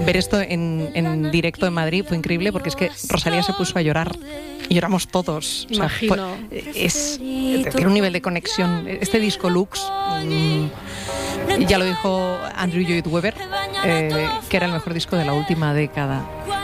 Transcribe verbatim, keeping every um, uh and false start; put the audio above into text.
ver esto en, en directo en Madrid fue increíble, porque es que Rosalía se puso a llorar y lloramos todos. O sea, Imagino. fue, es, tiene un nivel de conexión. Este disco Lux, mmm, ya lo dijo Andrew Lloyd Webber, eh, que era el mejor disco de la última década.